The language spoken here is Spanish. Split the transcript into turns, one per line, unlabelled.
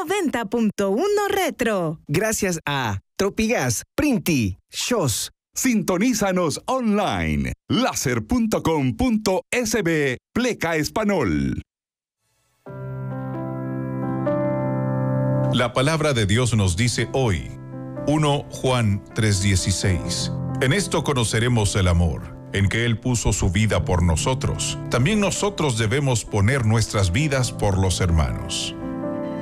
90.1 Retro.
Gracias a Tropigas, Printi, Shos.
Sintonízanos online. Láser.com.sb Pleca Espanol.
La palabra de Dios nos dice hoy, 1 Juan 3:16. En esto conoceremos el amor, en que Él puso su vida por nosotros. También nosotros debemos poner nuestras vidas por los hermanos.